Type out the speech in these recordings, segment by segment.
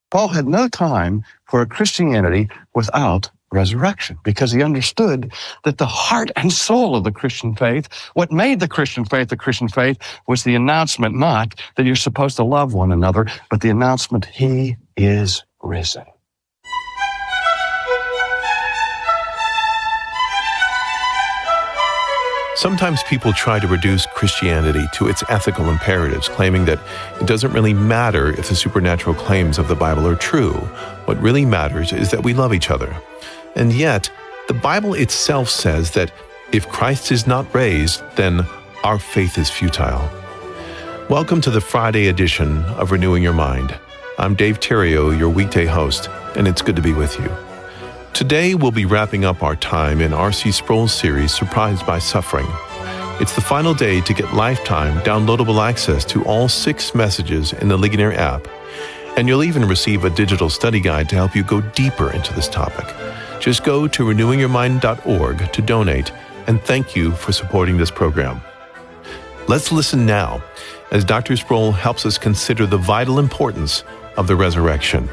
Paul had no time for a Christianity without resurrection, because he understood that the heart and soul of the Christian faith, what made the Christian faith, was the announcement not that you're supposed to love one another, but the announcement he is risen. Sometimes people try to reduce Christianity to its ethical imperatives, claiming that it doesn't really matter if the supernatural claims of the Bible are true. What really matters is that we love each other. And yet, the Bible itself says that if Christ is not raised, then our faith is futile. Welcome to the Friday edition of Renewing Your Mind. I'm Dave Terrio, your weekday host, and it's good to be with you. Today, we'll be wrapping up our time in R.C. Sproul's series, Surprised by Suffering. It's the final day to get lifetime downloadable access to all 6 messages in the Ligonier app, and you'll even receive a digital study guide to help you go deeper into this topic. Just go to renewingyourmind.org to donate, and thank you for supporting this program. Let's listen now as Dr. Sproul helps us consider the vital importance of the resurrection.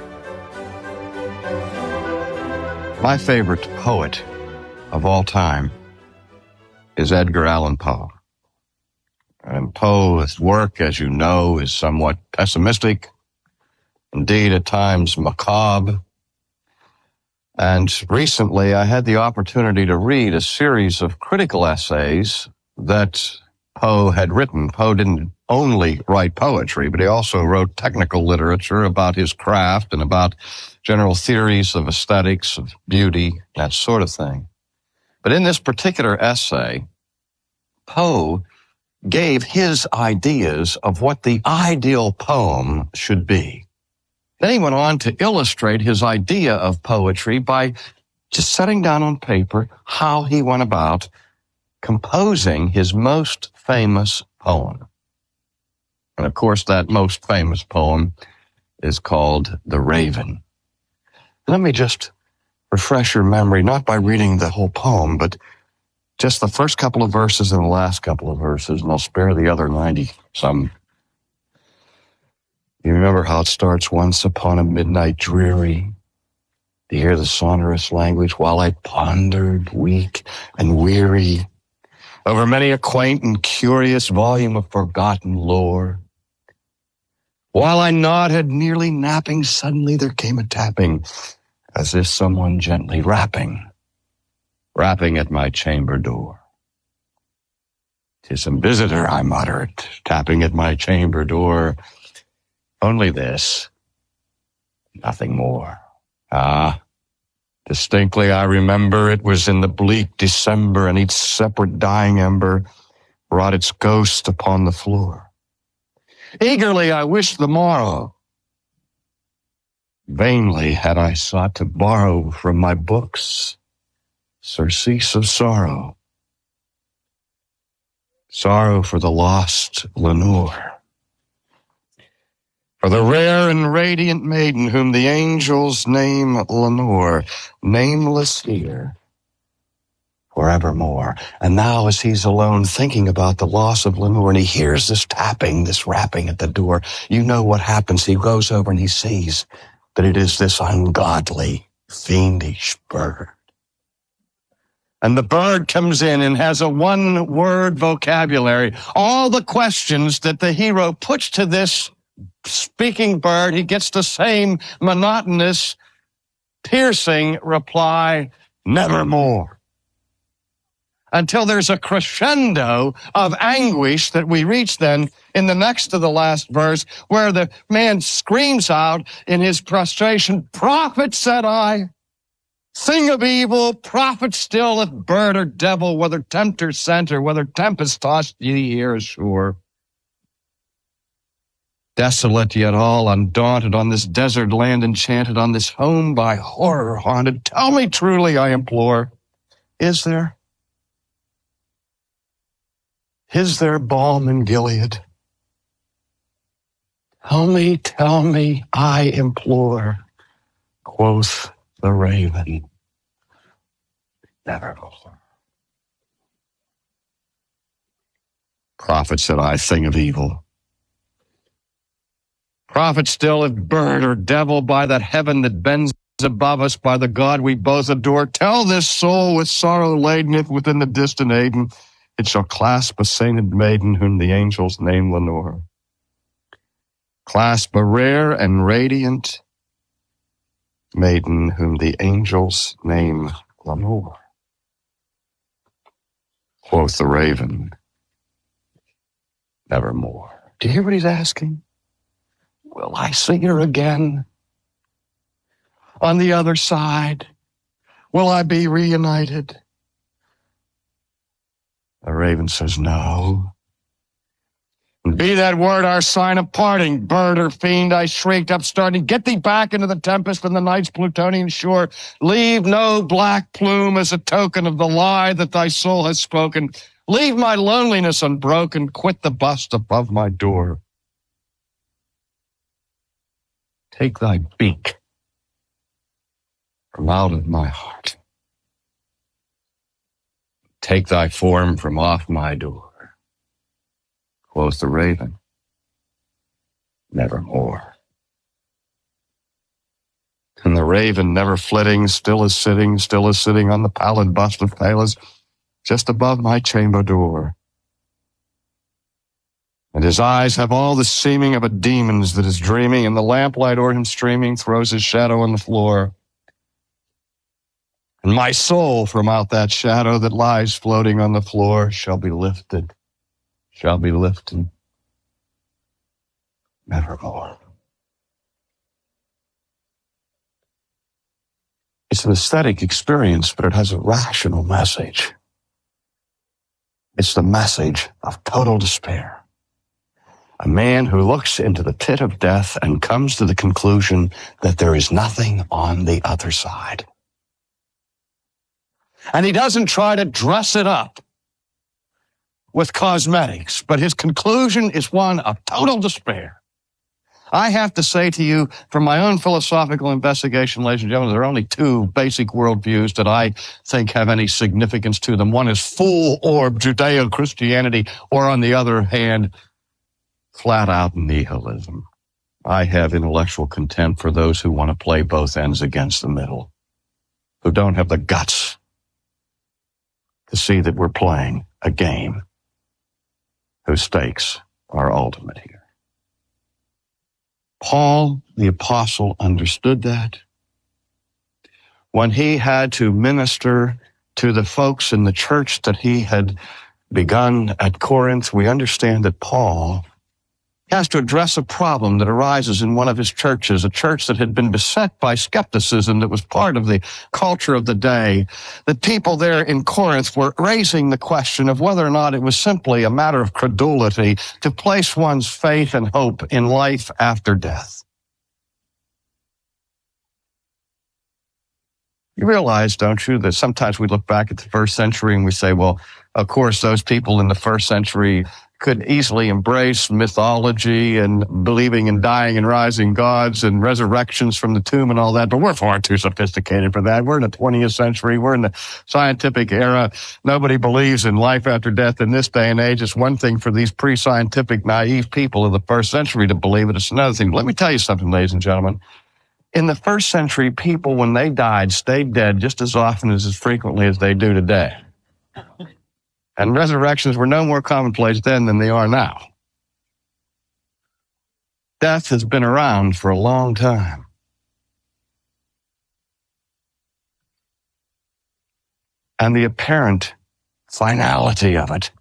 My favorite poet of all time is Edgar Allan Poe. And Poe's work, as you know, is somewhat pessimistic, indeed at times macabre. And recently I had the opportunity to read a series of critical essays that Poe had written. Poe didn't only write poetry, but he also wrote technical literature about his craft and about general theories of aesthetics, of beauty, that sort of thing. But in this particular essay, Poe gave his ideas of what the ideal poem should be. Then he went on to illustrate his idea of poetry by just setting down on paper how he went about composing his most famous poem. And of course, that most famous poem is called The Raven. Let me just refresh your memory, not by reading the whole poem, but just the first couple of verses and the last couple of verses, and I'll spare the other 90-some. You remember how it starts? Once upon a midnight dreary, to hear the sonorous language while I pondered, weak and weary, over many a quaint and curious volume of forgotten lore. While I nodded, nearly napping, suddenly there came a tapping, as if someone gently rapping at my chamber door. "'Tis some visitor," I muttered, tapping at my chamber door. "Only this, nothing more." Distinctly I remember it was in the bleak December, and each separate dying ember wrought its ghost upon the floor. Eagerly I wished the morrow. Vainly had I sought to borrow from my books surcease of sorrow. Sorrow for the lost Lenore, for the rare and radiant maiden whom the angels name Lenore, nameless here forevermore. And now as he's alone thinking about the loss of Lenore, and he hears this tapping, this rapping at the door, you know what happens. He goes over and he sees that it is this ungodly, fiendish bird. And the bird comes in and has a one-word vocabulary. All the questions that the hero puts to this speaking bird, he gets the same monotonous, piercing reply, "Nevermore." Until there's a crescendo of anguish that we reach then in the next to the last verse, where the man screams out in his frustration, "Prophet," said I, "thing of evil, prophet still, if bird or devil, whether tempter sent or whether tempest tossed ye here ashore. Desolate yet all undaunted, on this desert land enchanted, on this home by horror haunted, tell me truly, I implore, is there balm in Gilead? Tell me, I implore," quoth the raven, "nevermore." "Prophet," said I, "thing of evil. Prophet still, if bird or devil, by that heaven that bends above us, by the God we both adore, tell this soul with sorrow laden, if within the distant Aidenn it shall clasp a sainted maiden whom the angels name Lenore. Clasp a rare and radiant maiden whom the angels name Lenore. Quoth the raven, nevermore. Do you hear what he's asking? Will I see her again? On the other side, will I be reunited? The raven says, no. And be that word our sign of parting, bird or fiend, I shrieked, upstarting, get thee back into the tempest and the night's Plutonian shore. Leave no black plume as a token of the lie that thy soul has spoken. Leave my loneliness unbroken, quit the bust above my door. Take thy beak from out of my heart. Take thy form from off my door. Quoth the raven, nevermore. And the raven, never flitting, still is sitting on the pallid bust of Pallas, just above my chamber door. And his eyes have all the seeming of a demon's that is dreaming, and the lamplight o'er him streaming throws his shadow on the floor. And my soul from out that shadow that lies floating on the floor shall be lifted nevermore. It's an aesthetic experience, but it has a rational message. It's the message of total despair. A man who looks into the pit of death and comes to the conclusion that there is nothing on the other side. And he doesn't try to dress it up with cosmetics, but his conclusion is one of total despair. I have to say to you, from my own philosophical investigation, ladies and gentlemen, there are only two basic worldviews that I think have any significance to them. One is full-orb Judeo-Christianity, or on the other hand, flat-out nihilism. I have intellectual contempt for those who want to play both ends against the middle, who don't have the guts to see that we're playing a game whose stakes are ultimate here. Paul, the apostle, understood that. When he had to minister to the folks in the church that he had begun at Corinth, we understand that Paul has to address a problem that arises in one of his churches, a church that had been beset by skepticism that was part of the culture of the day. The people there in Corinth were raising the question of whether or not it was simply a matter of credulity to place one's faith and hope in life after death. You realize, don't you, that sometimes we look back at the first century and we say, well, of course, those people in the first century could easily embrace mythology and believing in dying and rising gods and resurrections from the tomb and all that, but we're far too sophisticated for that. We're in the 20th century. We're in the scientific era. Nobody believes in life after death in this day and age. It's one thing for these pre-scientific, naive people of the first century to believe it. It's another thing. But let me tell you something, ladies and gentlemen. In the first century, people, when they died, stayed dead just as often as frequently as they do today. And resurrections were no more commonplace then than they are now. Death has been around for a long time. And the apparent finality of it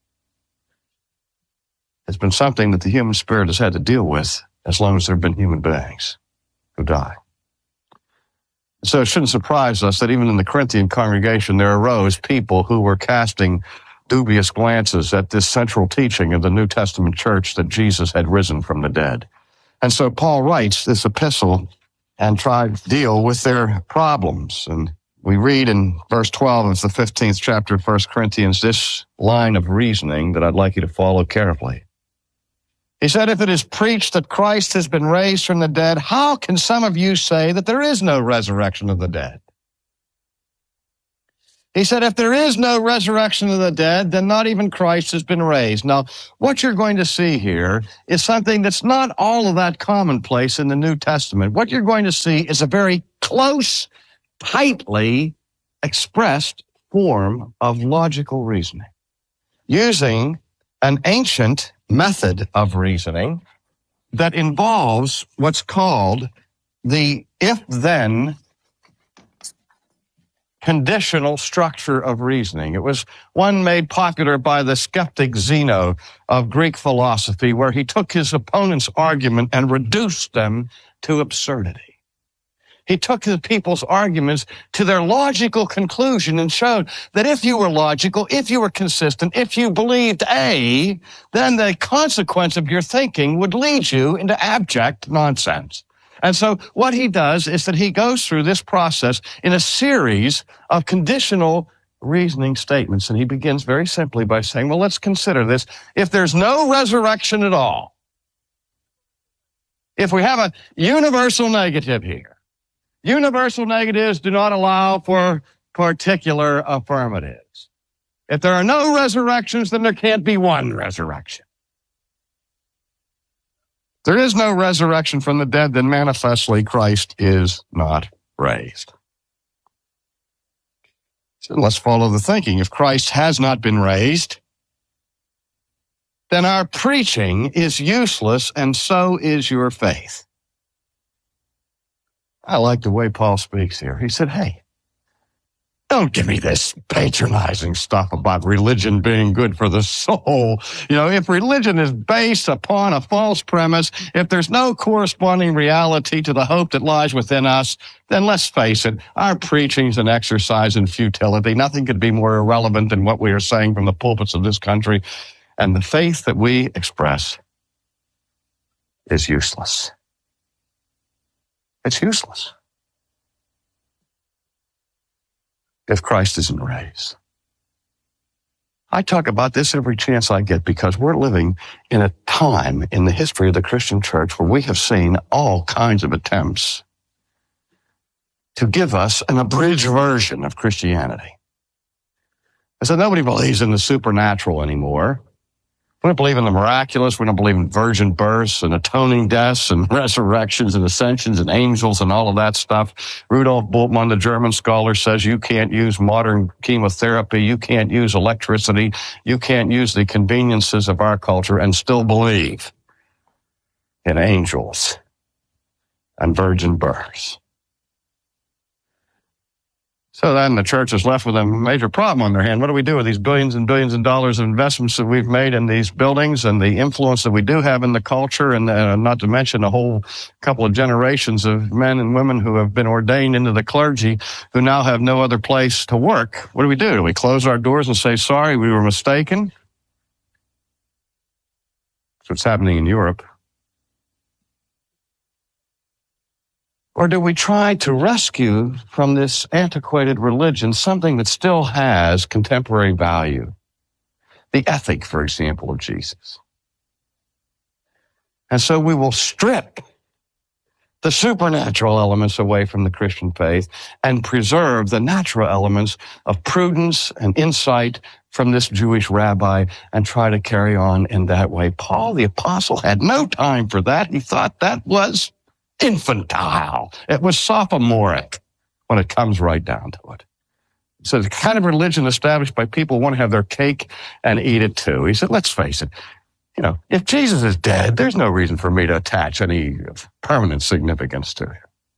has been something that the human spirit has had to deal with as long as there have been human beings who die. So it shouldn't surprise us that even in the Corinthian congregation, there arose people who were casting dubious glances at this central teaching of the New Testament church that Jesus had risen from the dead. And so Paul writes this epistle and tried to deal with their problems. And we read in verse 12 of the 15th chapter of 1 Corinthians this line of reasoning that I'd like you to follow carefully. He said, if it is preached that Christ has been raised from the dead, how can some of you say that there is no resurrection of the dead? He said, if there is no resurrection of the dead, then not even Christ has been raised. Now, what you're going to see here is something that's not all of that commonplace in the New Testament. What you're going to see is a very close, tightly expressed form of logical reasoning, using an ancient method of reasoning that involves what's called the if-then conditional structure of reasoning. It was one made popular by the skeptic Zeno of Greek philosophy, where he took his opponent's argument and reduced them to absurdity. He took the people's arguments to their logical conclusion and showed that if you were logical, if you were consistent, if you believed A, then the consequence of your thinking would lead you into abject nonsense. And so what he does is that he goes through this process in a series of conditional reasoning statements. And he begins very simply by saying, well, let's consider this. If there's no resurrection at all, if we have a universal negative here, universal negatives do not allow for particular affirmatives. If there are no resurrections, then there can't be one resurrection. There is no resurrection from the dead, then manifestly Christ is not raised. So let's follow the thinking. If Christ has not been raised, then our preaching is useless, and so is your faith. I like the way Paul speaks here. He said, hey, don't give me this patronizing stuff about religion being good for the soul. You know, if religion is based upon a false premise, if there's no corresponding reality to the hope that lies within us, then let's face it, our preaching's an exercise in futility. Nothing could be more irrelevant than what we are saying from the pulpits of this country. And the faith that we express is useless. It's useless if Christ isn't raised. I talk about this every chance I get because we're living in a time in the history of the Christian church where we have seen all kinds of attempts to give us an abridged version of Christianity. I said, nobody believes in the supernatural anymore. We don't believe in the miraculous. We don't believe in virgin births and atoning deaths and resurrections and ascensions and angels and all of that stuff. Rudolf Bultmann, the German scholar, says you can't use modern chemotherapy. You can't use electricity. You can't use the conveniences of our culture and still believe in angels and virgin births. So then the church is left with a major problem on their hand. What do we do with these billions and billions of dollars of investments that we've made in these buildings and the influence that we do have in the culture, and not to mention a whole couple of generations of men and women who have been ordained into the clergy who now have no other place to work? What do? Do we close our doors and say, sorry, we were mistaken? That's what's happening in Europe. Or do we try to rescue from this antiquated religion something that still has contemporary value? The ethic, for example, of Jesus. And so we will strip the supernatural elements away from the Christian faith and preserve the natural elements of prudence and insight from this Jewish rabbi and try to carry on in that way. Paul, the apostle, had no time for that. He thought that was infantile. It was sophomoric when it comes right down to it. So the kind of religion established by people who want to have their cake and eat it too. He said, let's face it, you know, if Jesus is dead, there's no reason for me to attach any permanent significance to him.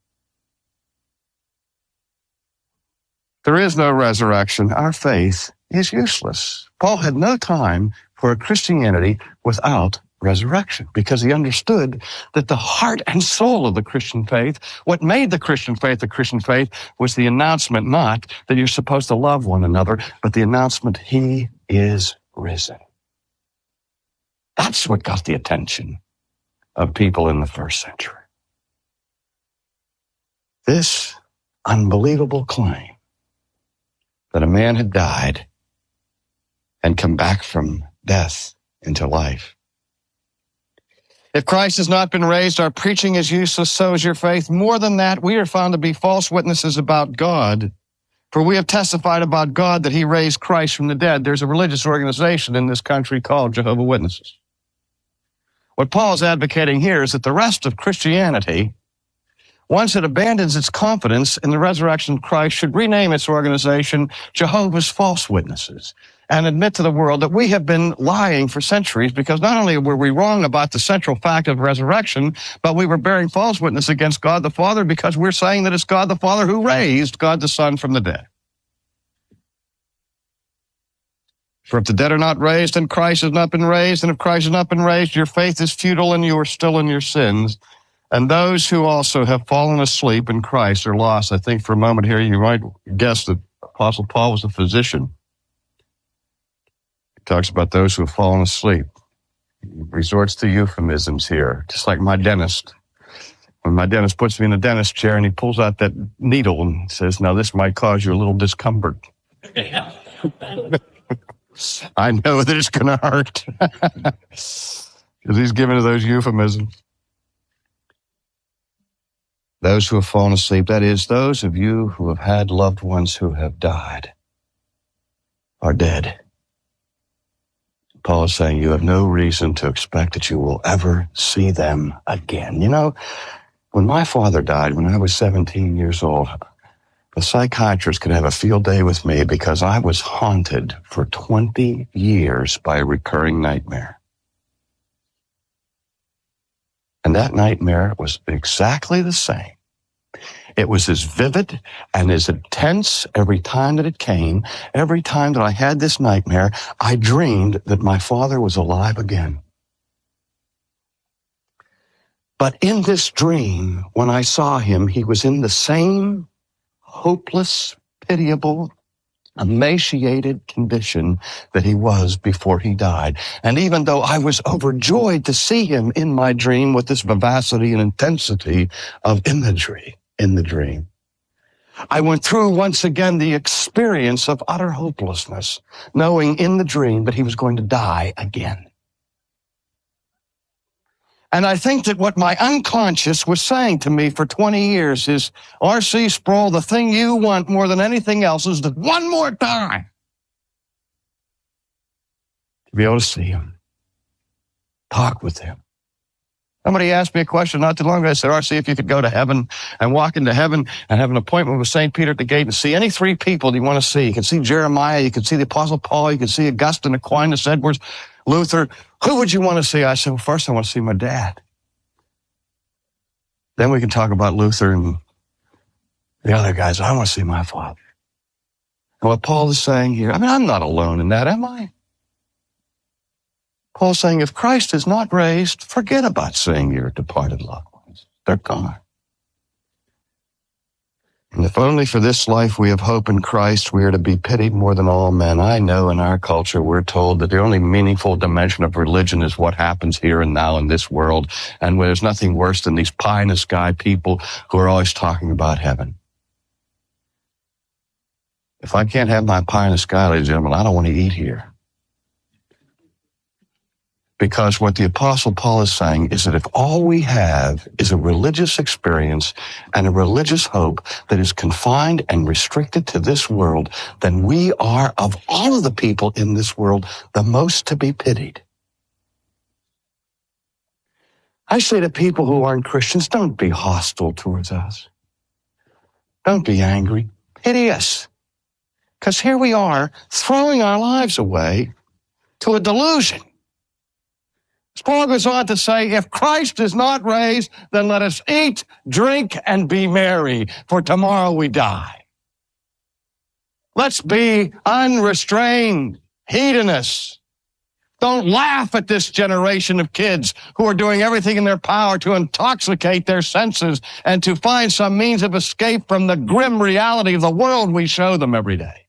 There is no resurrection. Our faith is useless. Paul had no time for a Christianity without resurrection, because he understood that the heart and soul of the Christian faith, what made the Christian faith the Christian faith, was the announcement not that you're supposed to love one another, but the announcement he is risen. That's what got the attention of people in the first century. This unbelievable claim that a man had died and come back from death into life. If Christ has not been raised, our preaching is useless, so is your faith. More than that, we are found to be false witnesses about God, For we have testified about God that he raised Christ from the dead. There's a religious organization in this country called Jehovah's Witnesses. What Paul's advocating here is that the rest of Christianity, once it abandons its confidence in the resurrection of Christ, should rename its organization Jehovah's False Witnesses and admit to the world that we have been lying for centuries, because not only were we wrong about the central fact of resurrection, but we were bearing false witness against God the Father, because we're saying that it's God the Father who raised God the Son from the dead. For if the dead are not raised, then Christ has not been raised, and if Christ has not been raised, your faith is futile and you are still in your sins. And those who also have fallen asleep in Christ are lost. I think for a moment here you might guess that Apostle Paul was a physician. He talks about those who have fallen asleep. He resorts to euphemisms here, just like my dentist. When my dentist puts me in a dentist chair and he pulls out that needle and says, now this might cause you a little discomfort. I know that it's going to hurt. Because he's given to those euphemisms. Those who have fallen asleep, that is, those of you who have had loved ones who have died, are dead. Paul is saying you have no reason to expect that you will ever see them again. You know, when my father died, when I was 17 years old, the psychiatrist could have a field day with me because I was haunted for 20 years by a recurring nightmare. And that nightmare was exactly the same. It was as vivid and as intense every time that it came. Every time that I had this nightmare, I dreamed that my father was alive again. But in this dream, when I saw him, he was in the same hopeless, pitiable, emaciated condition that he was before he died. And even though I was overjoyed to see him in my dream with this vivacity and intensity of imagery in the dream, I went through once again the experience of utter hopelessness, knowing in the dream that he was going to die again. And I think that what my unconscious was saying to me for 20 years is, R.C. Sproul, the thing you want more than anything else is that one more time to be able to see him, talk with him. Somebody asked me a question not too long ago. I said, R.C., if you could go to heaven and walk into heaven and have an appointment with St. Peter at the gate and see any three people you want to see. You can see Jeremiah, you can see the Apostle Paul, you can see Augustine, Aquinas, Edwards, Luther. Who would you want to see? I said, well, first I want to see my dad. Then we can talk about Luther and the other guys. I want to see my father. And what Paul is saying here, I mean, I'm not alone in that, am I? Paul's saying if Christ is not raised, forget about seeing your departed loved ones. They're gone. And if only for this life we have hope in Christ, we are to be pitied more than all men. I know in our culture we're told that the only meaningful dimension of religion is what happens here and now in this world, and there's nothing worse than these pie-in-the-sky people who are always talking about heaven. If I can't have my pie in the sky, ladies and gentlemen, I don't want to eat here. Because what the Apostle Paul is saying is that if all we have is a religious experience and a religious hope that is confined and restricted to this world, then we are, of all of the people in this world, the most to be pitied. I say to people who aren't Christians, don't be hostile towards us. Don't be angry. Pity us. Because here we are, throwing our lives away to a delusion. Paul goes on to say, if Christ is not raised, then let us eat, drink, and be merry, for tomorrow we die. Let's be unrestrained hedonists. Don't laugh at this generation of kids who are doing everything in their power to intoxicate their senses and to find some means of escape from the grim reality of the world we show them every day.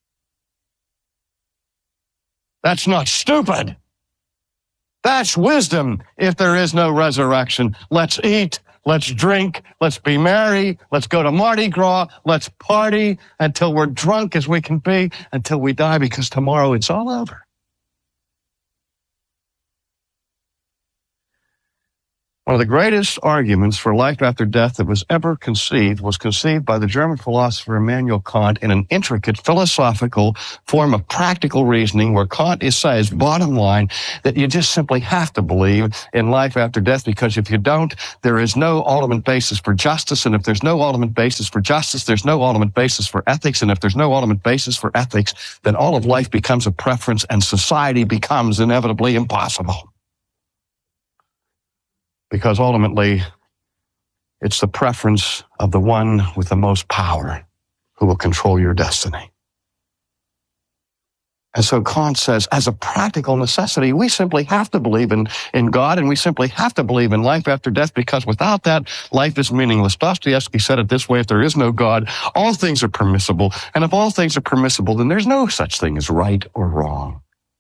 That's not stupid. That's wisdom if there is no resurrection. Let's eat, let's drink, let's be merry, let's go to Mardi Gras, let's party until we're drunk as we can be, until we die, because tomorrow it's all over. One of the greatest arguments for life after death that was ever conceived was conceived by the German philosopher Immanuel Kant in an intricate philosophical form of practical reasoning where Kant says, bottom line, that you just simply have to believe in life after death, because if you don't, there is no ultimate basis for justice. And if there's no ultimate basis for justice, there's no ultimate basis for ethics. And if there's no ultimate basis for ethics, then all of life becomes a preference and society becomes inevitably impossible. Because ultimately, it's the preference of the one with the most power who will control your destiny. And so Kant says, as a practical necessity, we simply have to believe in God, and we simply have to believe in life after death, because without that, life is meaningless. Dostoevsky said it this way: if there is no God, all things are permissible. And if all things are permissible, then there's no such thing as right or wrong.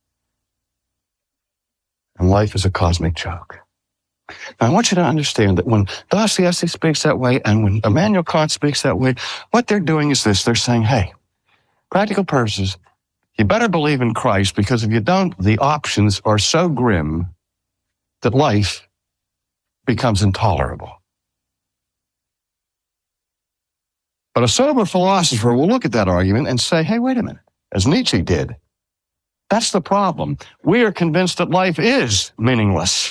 And life is a cosmic joke. Now, I want you to understand that when Dostoevsky speaks that way and when Immanuel Kant speaks that way, what they're doing is this. They're saying, hey, practical purposes, you better believe in Christ, because if you don't, the options are so grim that life becomes intolerable. But a sober philosopher will look at that argument and say, hey, wait a minute, as Nietzsche did. That's the problem. We are convinced that life is meaningless.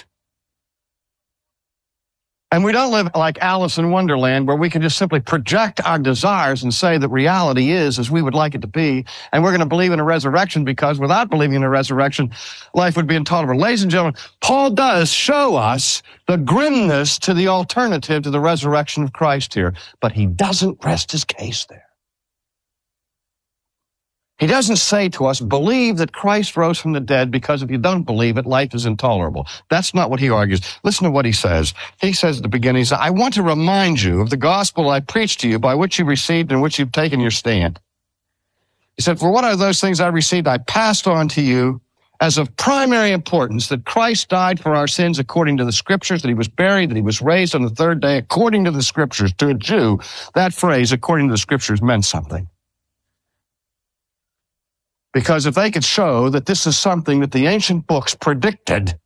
And we don't live like Alice in Wonderland, where we can just simply project our desires and say that reality is as we would like it to be, and we're going to believe in a resurrection, because without believing in a resurrection, life would be intolerable. Ladies and gentlemen, Paul does show us the grimness to the alternative to the resurrection of Christ here, but he doesn't rest his case there. He doesn't say to us, believe that Christ rose from the dead, because if you don't believe it, life is intolerable. That's not what he argues. Listen to what he says. He says at the beginning, he says, I want to remind you of the gospel I preached to you, by which you received and which you've taken your stand. He said, for what are those things I received? I passed on to you as of primary importance, that Christ died for our sins according to the Scriptures, that he was buried, that he was raised on the third day according to the Scriptures. To a Jew, that phrase, according to the Scriptures, meant something. Because if they could show that this is something that the ancient books predicted,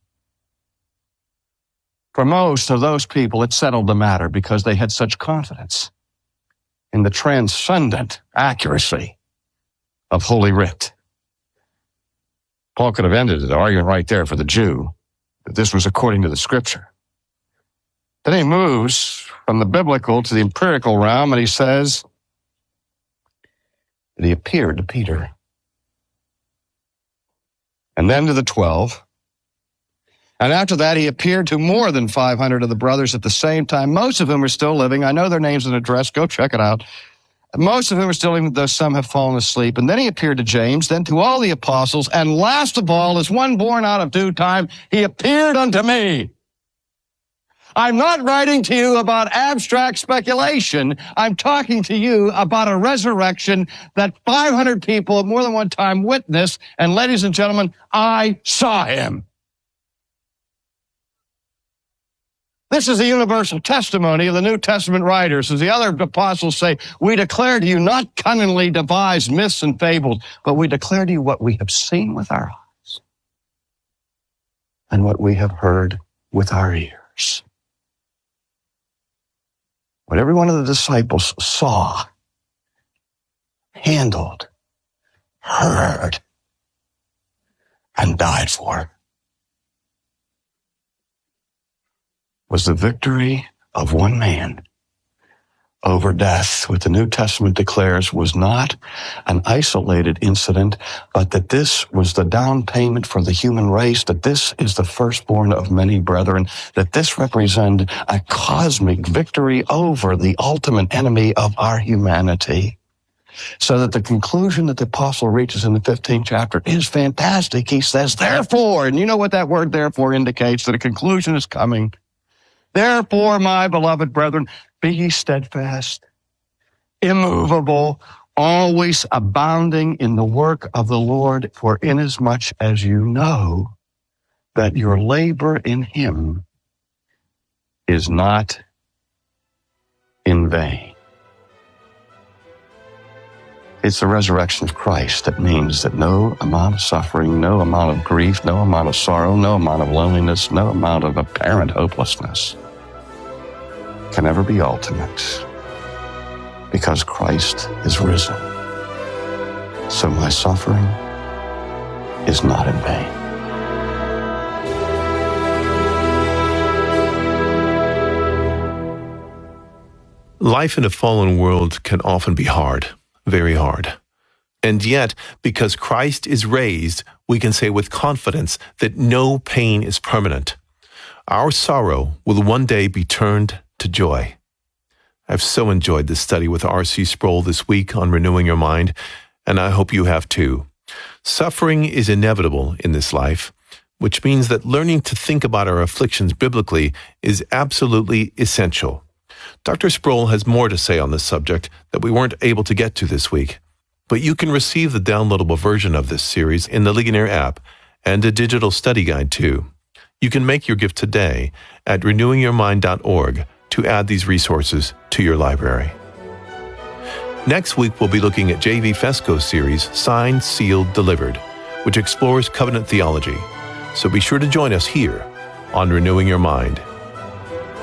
for most of those people, it settled the matter, because they had such confidence in the transcendent accuracy of Holy Writ. Paul could have ended the argument right there for the Jew, that this was according to the Scripture. Then he moves from the biblical to the empirical realm, and he says that he appeared to Peter, and then to the 12. And after that, he appeared to more than 500 of the brothers at the same time, most of whom are still living. I know their names and address. Go check it out. Most of whom are still living, though some have fallen asleep. And then he appeared to James, then to all the apostles. And last of all, as one born out of due time, he appeared unto me. I'm not writing to you about abstract speculation. I'm talking to you about a resurrection that 500 people at more than one time witnessed. And ladies and gentlemen, I saw him. This is the universal testimony of the New Testament writers. As the other apostles say, we declare to you not cunningly devised myths and fables, but we declare to you what we have seen with our eyes and what we have heard with our ears. What every one of the disciples saw, handled, heard, and died for was the victory of one man over death. What the New Testament declares was not an isolated incident, but that this was the down payment for the human race, that this is the firstborn of many brethren, that this represented a cosmic victory over the ultimate enemy of our humanity. So that the conclusion that the apostle reaches in the 15th chapter is fantastic. He says, therefore, and you know what that word therefore indicates, that a conclusion is coming. Therefore, my beloved brethren, be ye steadfast, immovable, always abounding in the work of the Lord, for inasmuch as you know that your labor in him is not in vain. It's the resurrection of Christ that means that no amount of suffering, no amount of grief, no amount of sorrow, no amount of loneliness, no amount of apparent hopelessness can ever be ultimate, because Christ is risen. So my suffering is not in vain. Life in a fallen world can often be hard, very hard. And yet, because Christ is raised, we can say with confidence that no pain is permanent. Our sorrow will one day be turned to joy. I've so enjoyed this study with R.C. Sproul this week on renewing your mind, and I hope you have too. Suffering is inevitable in this life, which means that learning to think about our afflictions biblically is absolutely essential. Dr. Sproul has more to say on this subject that we weren't able to get to this week, but you can receive the downloadable version of this series in the Ligonier app and a digital study guide too. You can make your gift today at renewingyourmind.org to add these resources to your library. Next week, we'll be looking at J.V. Fesco's series, Signed, Sealed, Delivered, which explores covenant theology. So be sure to join us here on Renewing Your Mind.